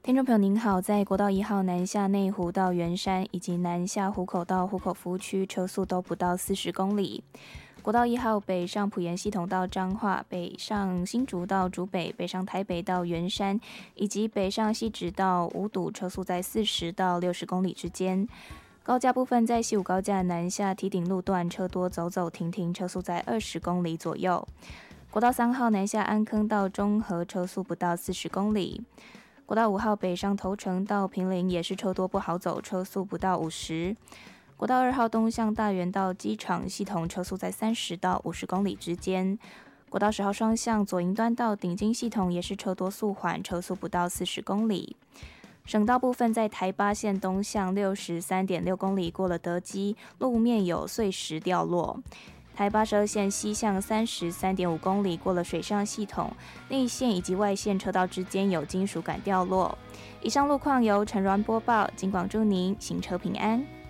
听众朋友您好，在国道1号南下内湖到圆山，以及南下湖口到湖口服务区，车速都不到40公里。国道1号北上埔盐系统到彰化，北上新竹到竹北，北上台北到圆山，以及北上汐止到五堵，车速在40到60公里之间。高架部分在西武高架南下堤顶路段车多走走停停，车速在20公里左右。国道3号南下安坑到中和，车速不到40公里。国道5号北上头城到坪林也是车多不好走，车速不到50。国道2号东向大园到机场系统车速在30到50公里之间。国道10号双向左营端到顶金系统也是车多速缓，车速不到40公里。省道部分在台八线东向63.6公里过了德基，路面有碎石掉落。台82线西向33.5公里过了水上系统，内线以及外线车道之间有金属杆掉落。以上路况由陈銮播报，警广祝您行车平安。